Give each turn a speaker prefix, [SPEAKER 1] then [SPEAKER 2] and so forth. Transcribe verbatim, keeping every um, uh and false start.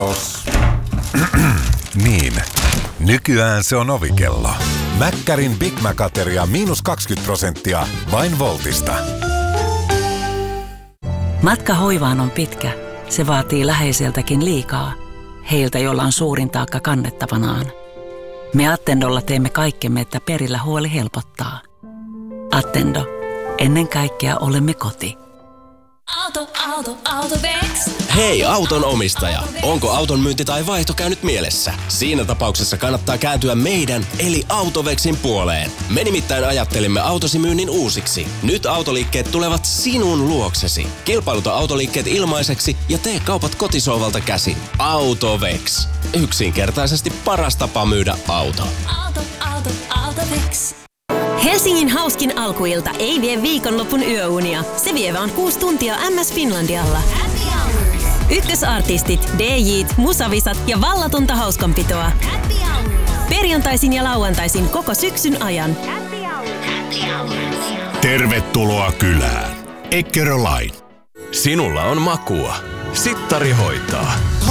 [SPEAKER 1] Os. Niin. Nykyään se on ovikello. Mäkkärin Big Mac-ateria miinus kaksikymmentä prosenttia vain Voltista.
[SPEAKER 2] Matka hoivaan on pitkä. Se vaatii läheiseltäkin liikaa. Heiltä, joilla on suurin taakka kannettavanaan. Me Attendolla teemme kaikkemme, että perillä huoli helpottaa. Attendo. Ennen kaikkea olemme koti.
[SPEAKER 3] Auto, auto, Autovex.
[SPEAKER 4] Hei auton omistaja! Onko auton myynti tai vaihto käynyt mielessä? Siinä tapauksessa kannattaa kääntyä meidän eli Autovexin puoleen. Me nimittäin ajattelimme autosi myynnin uusiksi. Nyt autoliikkeet tulevat sinun luoksesi. Kilpailuta autoliikkeet ilmaiseksi ja tee kaupat kotisohvalta käsin. Autovex. Yksinkertaisesti paras tapa myydä auto.
[SPEAKER 3] Auto, auto, Autovex.
[SPEAKER 5] Helsingin hauskin alkuilta ei vie viikonlopun yöunia. Se vie vaan kuusi tuntia M S Finlandialla.
[SPEAKER 3] Happy hours.
[SPEAKER 5] Ykkösartistit, D J:t, musavisat ja vallatonta hauskanpitoa.
[SPEAKER 3] Happy hours.
[SPEAKER 5] Perjantaisin ja lauantaisin koko syksyn ajan.
[SPEAKER 3] Happy hours. Happy hours.
[SPEAKER 6] Tervetuloa kylään. Eckerö Line.
[SPEAKER 7] Sinulla on makua. Sittari hoitaa.